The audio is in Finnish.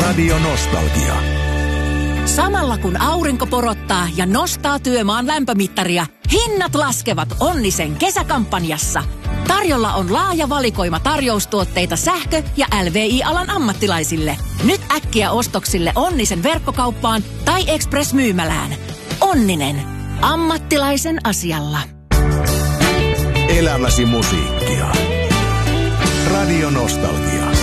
Radio Nostalgia. Samalla kun aurinko porottaa ja nostaa työmaan lämpömittaria, hinnat laskevat Onnisen kesäkampanjassa. Tarjolla on laaja valikoima tarjoustuotteita sähkö- ja LVI-alan ammattilaisille. Nyt äkkiä ostoksille Onnisen verkkokauppaan tai Express-myymälään. Onninen. Ammattilaisen asialla. Elämäsi musiikkia. Radio Nostalgia.